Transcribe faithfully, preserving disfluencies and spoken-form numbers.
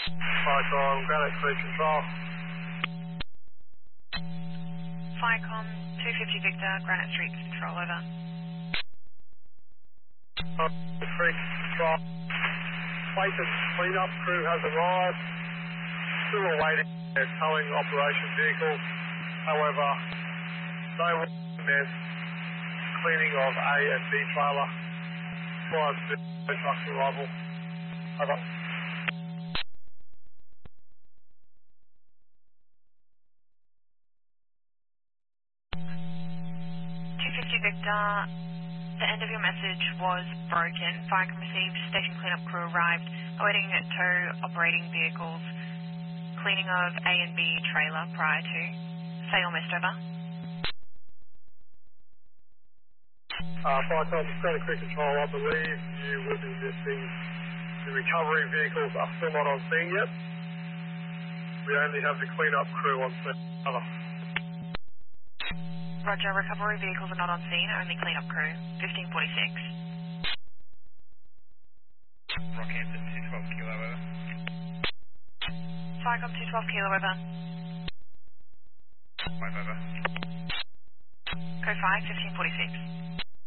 Firecom, Granite Creek Control. Firecom, two fifty Victor, Granite Street Control, over. Granite Creek Control. Clayton cleanup crew has arrived. Still awaiting their towing operation vehicles. However, they will commence cleaning of A and B trailer prior to the truck's arrival. Over. two fifty Victor, the end of your message was broken. Firecom received, station cleanup crew arrived, awaiting tow operating vehicles, cleaning of A and B trailer prior to. Say almost over. Uh, Firecom, Granite Creek Control, I believe you will be missing the recovery vehicles are still not on scene yet. We only have the cleanup crew on scene. Over. Roger, recovery vehicles are not on scene, only cleanup crew. fifteen forty-six. Rockhampton two twelve kilo, over. Firecom two twelve kilo, over. five over. Code five, fifteen forty-six.